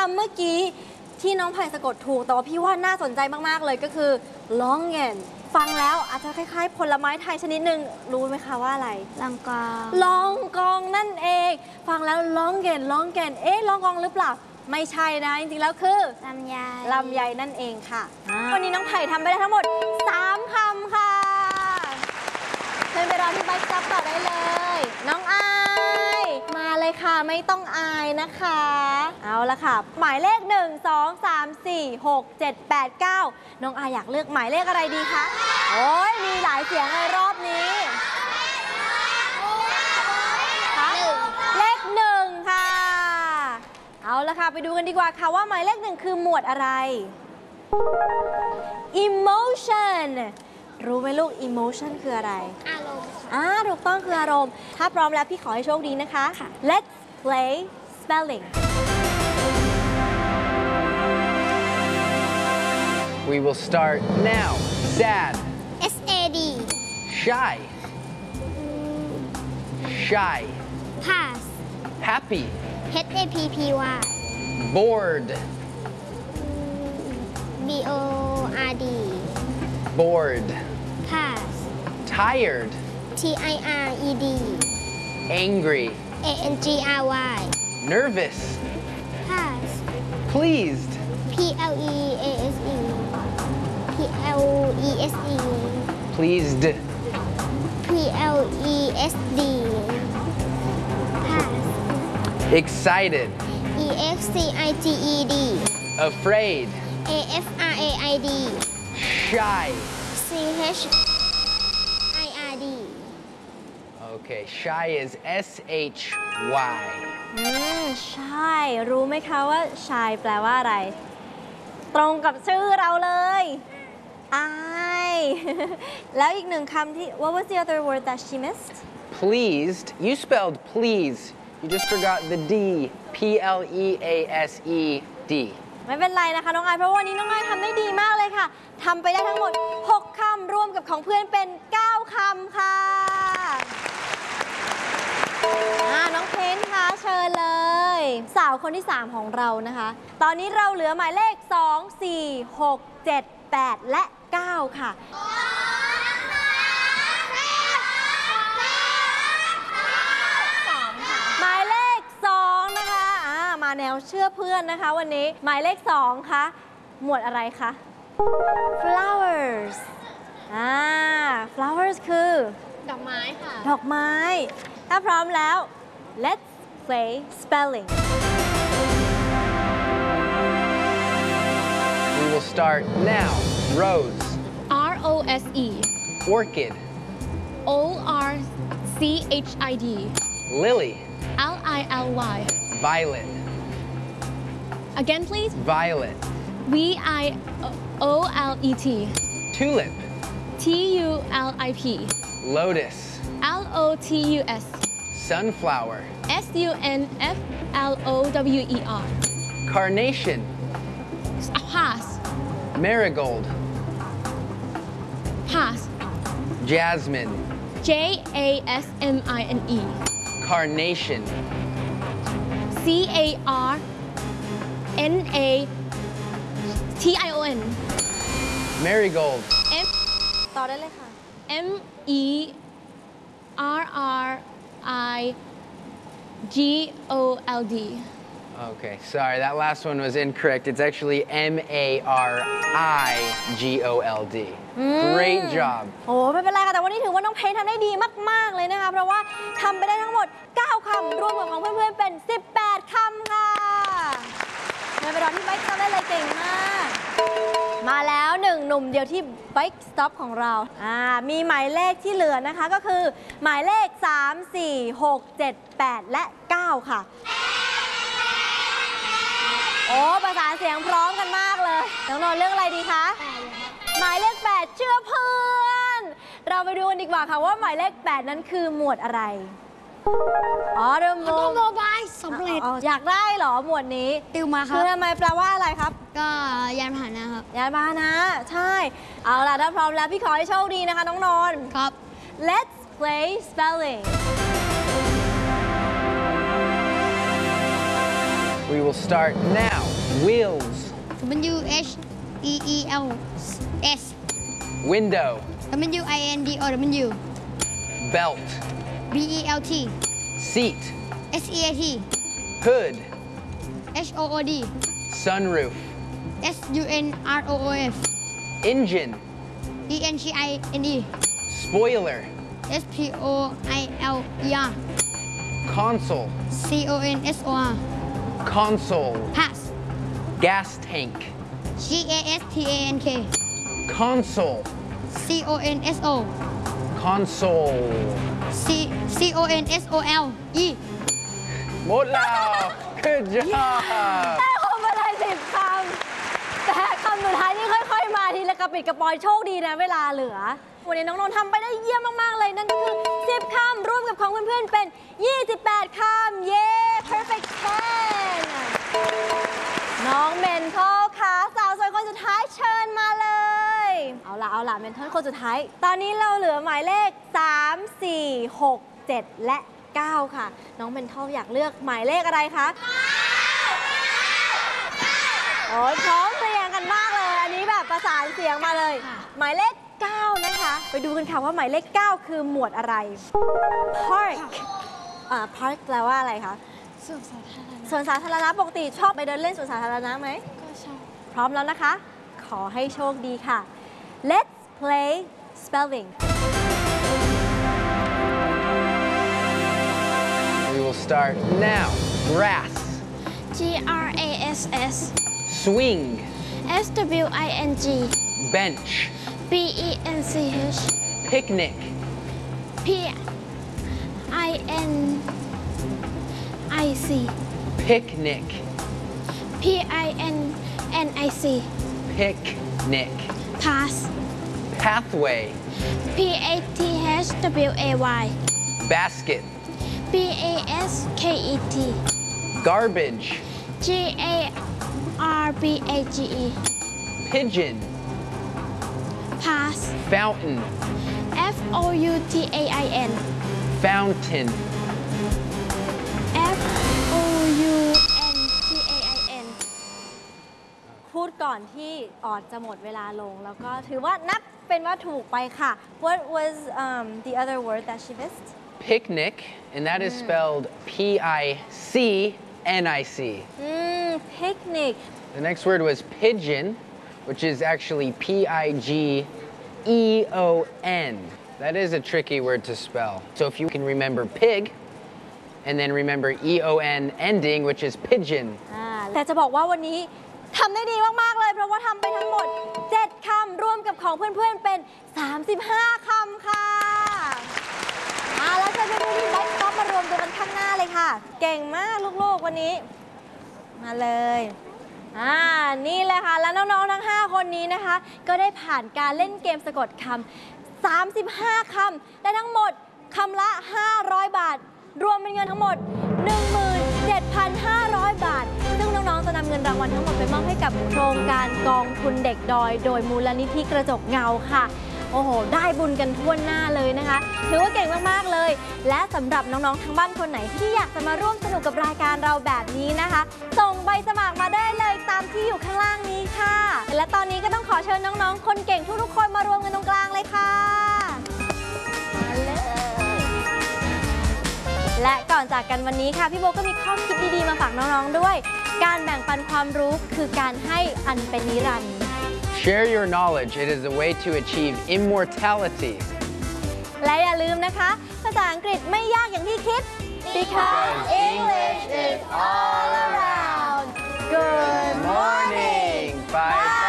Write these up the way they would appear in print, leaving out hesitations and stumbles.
ำเมื่อกี้ที่น้องไผ่สะกดถูกแต่ว่าพี่ว่าน่าสนใจมากๆเลยก็คือ longen ฟังแล้วอาจจะคล้ายๆผลไม้ไทยชนิดหนึ่งรู้ไหมคะว่าอะไรลองกองลองกองนั่นเองฟังแล้ว longen ลองกองหรือเปล่าไม่ใช่นะจริงๆแล้วคือลำไยนั่นเองค่ะวันนี้น้องไผ่ทำไปได้ทั้งหมด3 คำค่ะเชิญไปรอที่ไบค์ซับต่อได้เลยน้องอายมาเลยค่ะไม่ต้องอายนะคะเอาละค่ะหมายเลข1 2 3 4 6 7 8 9น้องอายอยากเลือกหมายเลขอะไรดีคะโอ้ยมีหลายเสียงในรอบนี้เลข1ค่ะเอาละค่ะไปดูกันดีกว่าค่ะว่าหมายเลข1คือหมวดอะไร emotion รู้ไหมลูก emotion คืออะไรอารมณ์ถูกต้องคืออารมณ์ถ้าพร้อมแล้วพี่ขอให้โชคดีนะคะ Let's play spelling We will start now. Sad. SAD Shy. Shy. pass Happy. HAPPY Bored. BORD Bored. pass Tired. TIRED Angry. ANGRY Nervous. pass Pleased. PLEASE Pleased. PLESD pass Excited. EXCITED Afraid. AFRAID Shy. CHIRD Okay, shy is SHY. ใช่รู้ไหมคะว่า shy แปลว่าอะไรตรงกับชื่อเราเลยอายแล้วอีก1 คำที่ What was the other word that she missed Pleased. You spelled please. You just forgot the D. PLEASED. ไม่เป็นไรนะคะน้องอายเพราะวันนี้น้องอายทำได้ดีมากเลยค่ะทำไปได้ทั้งหมด6 คำรวมกับของเพื่อนเป็น9 คำค่ะน้องเพนคะเชิญเลยสาวคนที่3ของเรานะคะตอนนี้เราเหลือหมายเลข2 4 6 7 8 และ 9 ค่ะหมายเลข2นะคะมาแนวเชื่อเพื่อนนะคะวันนี้หมายเลข2คะหมวดอะไรคะ flowers flowers คือดอกไม้ค่ะดอกไม้ถ้าพร้อมแล้ว let's play spelling We will start now. Rose. ROSE Orchid. ORCHID Lily. LILY Violet. Again please Violet. VIOLET Tulip. TULIP Lotus. LOTUS Sunflower. SUNFLOWER Carnation. Pass Marigold. Pass Jasmine. JASMINE Carnation. CARNATION Marigold. ต่อได้เลยค่ะ MERRIGOLD Okay, sorry, that last one was incorrect. It's actually MARIGOLD. Great job. โอ้ไม่เป็นไรค่ะแต่วันนี้ถือว่าน้องเพนทำได้ดีมากๆเลยนะคะเพราะว่าทำไปได้ทั้งหมด9 คำรวมกับของเพื่อนๆเป็น18 คำค่ะเดินไปรอที่ไบค์สต็อปได้เลยเก่งมากมาแล้ว1 หนุ่มเดียวที่ไบค์สต็อปของเรามีหมายเลขที่เหลือนะคะก็คือหมายเลข3 4 6 7 8 และ 9 ค่ะโอ้ประสานเสียงพร้อมกันมากเลยน้องนนท์เลือกอะไรดีคะหมายเลข8เชื่อเพื่อนเราไปดูกันดีกว่าค่ะว่าหมายเลข8นั้นคือหมวดอะไรเริ่มงงโมบายสำเร็จอยากได้เหรอหมวดนี้ติวมาครับคือทำไมแปลว่าอะไรครับก็ยานพาหนะครับยานพาหนะใช่เอาล่ะถ้าพร้อมแล้วพี่ขอให้โชคดีนะคะน้องนนท์ครับ Let's play spelling We will start now. Wheels, WHEELS. window, WINDOW. belt, BELT. seat, SEAT. hood, HOOD. sunroof, SUNROOF. engine, ENGINE. spoiler, SPOILER. console, CONSOR. console, Pass. gas tank, GASTANK. console, CONSO. console. CONSOLE. หมดแล้ว Good job ได้ครบไปเลย10 คำ แต่คำสุดท้ายนี่ค่อยๆ มาทีละกระปิดกระปอยโชคดีนะเวลาเหลือ วันนี้น้องนนท์ทำไปได้เยี่ยมมาก ๆ เลย นั่นก็คือ 10 คำร่วมกับของเพื่อน ๆ เป็น 28 คำ เย้ perfect 10 น้องเมนทอลค่ะสาวสวยคนสุดท้ายเชิญมาเลย เอาล่ะเมนทอลคนสุดท้าย ตอนนี้เราเหลือหมายเลข 3 4 6 7 และ 9 ค่ะ น้องเมนทอลอยากเลือกหมายเลขอะไรคะ โอ้ยพร้อมเพรียงกันมากเลย อันนี้แบบประสานเสียงมาเลย หมายเลข 9 นะคะ ไปดูกันค่ะว่าหมายเลข 9 คือหมวดอะไร Park Park แปลว่าอะไรคะ สวนสาธารณะปกติชอบไปเดินเล่นสวนสาธารณะไหมก็ชอบพร้อมแล้วนะคะ ขอให้โชคดีค่ะ Let's play spelling We will start now. Grass, GRASS. swing, SWING. bench, BENCH. picnic, PINNIC. picnic, PINNIC. picnic, Pass. pathway, PATHWAY. basket, BASKET. garbage, GARBAGE. pigeon, Pass. fountain, FOUTAIN. fountain, FOUNTAIN. พูดก่อนที่ออดจะหมดเวลาลง แล้วก็ถือว่านับเป็นว่าถูกไปค่ะ What was the other word that she missed? picnic, and that is spelled PICNIC. Picnic. The next word was pigeon, which is actually PIGEON. That is a tricky word to spell. So if you can remember pig, and then remember EON ending, which is pigeon. แต่จะบอกว่าวันนี้ทำได้ดีมากๆเลย เพราะว่าทำไปทั้งหมด 7 คำรวมกับของเพื่อนๆเป็น 35 คำค่ะแล้วเชิญพี่พี่แบ็คก็มารวมตัวกันข้างหน้าเลยค่ะ เก่งมากลูกๆวันนี้ มาเลยนี่เลยค่ะ แล้วน้องๆทั้ง 5 คนนี้นะคะ ก็ได้ผ่านการเล่นเกมสะกดคำ35 คำได้ทั้งหมดคำละ 500 บาท รวมเป็นเงินทั้งหมด 17,500 บาท ซึ่งน้องๆจะนำเงินรางวัลทั้งหมดไปมอบให้กับโครงการกองทุนเด็กดอย โดยมูลนิธิกระจกเงาค่ะ โอ้โห ได้บุญกันทั่วหน้าเลยนะคะ ถือว่าเก่งมากๆเลย และสำหรับน้องๆทั้งบ้านคนไหนที่อยากจะมาร่วมสนุกกับรายการเราแบบนี้นะคะ ส่งใบสมัครมาได้เลยตามที่อยู่ข้างล่างนี้ค่ะ และตอนนี้ก็ต้องขอเชิญน้องๆ คนเก่งทุกๆคนมารวมกันตรงกลางเลยค่ะ มาเลย และก่อนจากกันวันนี้ค่ะ พี่โบก็มีข้อคิดดีๆมาฝากน้องๆด้วย การแบ่งปันความรู้คือการให้อันเป็นนิรันดร์ Share your knowledge. It is a way to achieve immortality. และอย่าลืมนะคะ ภาษาอังกฤษไม่ยากอย่างที่คิด because English is all around Good morning Bye bye.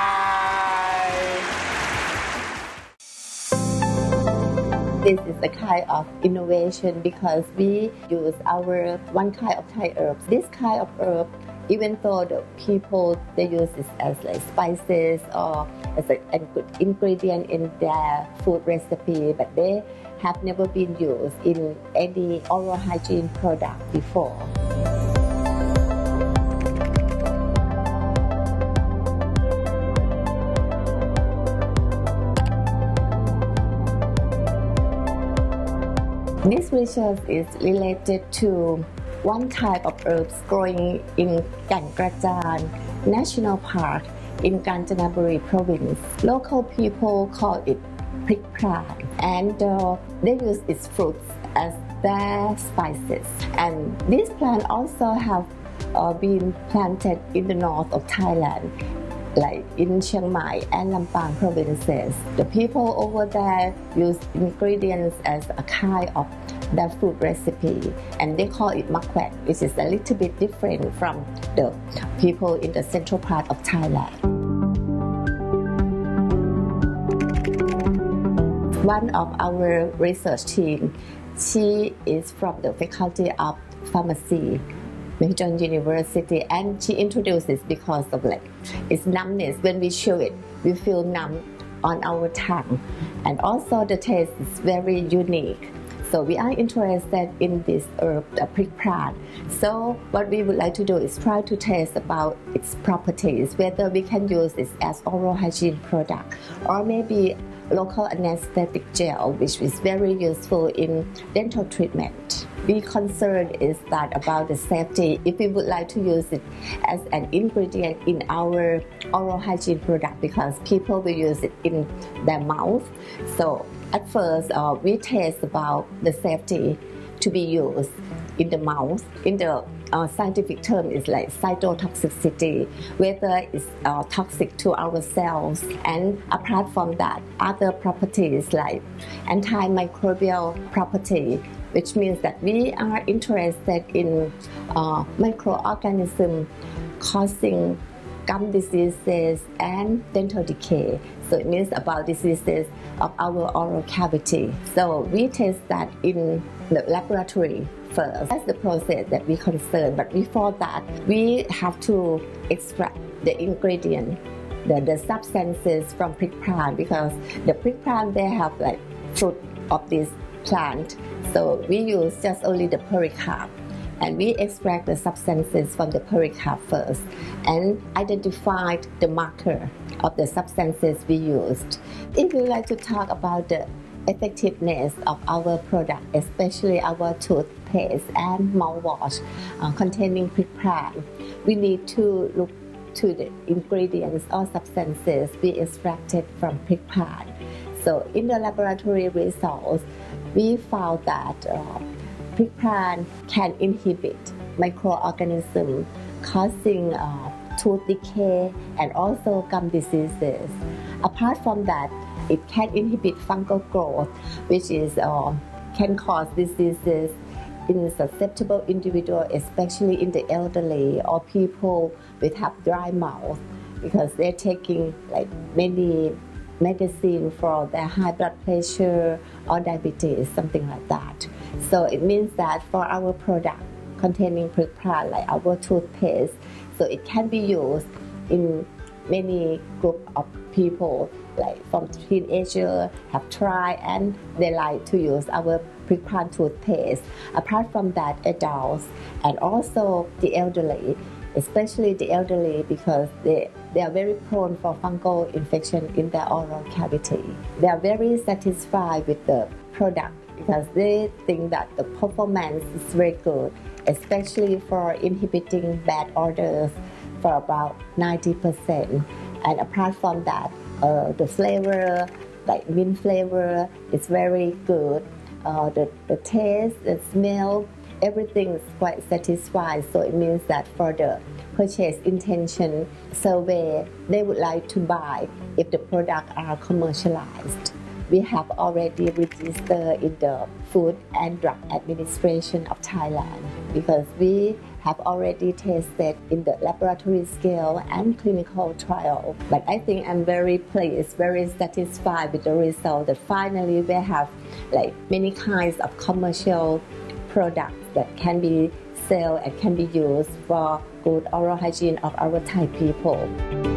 This is a kind of innovation because we use our one kind of Thai herbs. This kind of herb, even though the people they use it as like spices or as a good ingredient in their food recipe, but they have never been used in any oral hygiene product before. This research is related to one type of herbs growing in Gangrajan National Park in Kanchanaburi province. Local people call it prik pran, and they use its fruits as their spices. And this plant also have been planted in the north of Thailand, like in Chiang Mai and Lampang provinces. The people over there use ingredients as a kind of their food recipe, and they call it makwet, which is a little bit different from the people in the central part of Thailand. One of our research team, she is from the Faculty of Pharmacy, Mahidol University, and she introduces because of its numbness. When we chew it, we feel numb on our tongue, and also the taste is very unique. So we are interested in this herb, the prik pran. So what we would like to do is try to test about its properties, whether we can use it as oral hygiene product or maybe local anesthetic gel, which is very useful in dental treatment. The concern is that about the safety, if we would like to use it as an ingredient in our oral hygiene product, because people will use it in their mouth. So at first, we test about the safety to be used in the mouth. In the scientific term is like cytotoxicity, whether it's toxic to our cells. And apart from that, other properties like antimicrobial property, which means that we are interested in microorganisms causing gum diseases and dental decay. So it means about diseases of our oral cavity. So we test that in the laboratory first. That's the process that we concern. But before that, we have to extract the ingredient, the substances from prik pran, because the prik pran, they have like fruit of this plant. So we use just only the pericarp, and we extract the substances from the pericarp first and identify the marker of the substances we used. If you like to talk about the effectiveness of our product, especially our toothpaste and mouthwash containing prik pran, we need to look to the ingredients or substances we extracted from prik pran. So in the laboratory results, we found that prik pran can inhibit microorganisms causing tooth decay and also gum diseases. Apart from that, it can inhibit fungal growth, which is can cause diseases in susceptible individuals, especially in the elderly or people with have dry mouth, because they're taking like many medicine for their high blood pressure or diabetes, something like that. So it means that for our product containing prik pran, like our toothpaste, so it can be used in many group of people, like from teenagers have tried and they like to use our prik pran toothpaste. Apart from that, adults and also the elderly, especially the elderly, because they are very prone for fungal infection in their oral cavity. They are very satisfied with the product because they think that the performance is very good, especially for inhibiting bad odors for about 90%. And apart from that, the flavor, like mint flavor, is very good. The taste, the smell, everything is quite satisfied. So it means that for the purchase intention survey, they would like to buy if the products are commercialized. We have already registered in the Food and Drug Administration of Thailand, because we have already tested in the laboratory scale and clinical trial. But I think I'm very pleased, very satisfied with the result that finally we have like many kinds of commercial products that can be sold and can be used for good oral hygiene of our Thai people.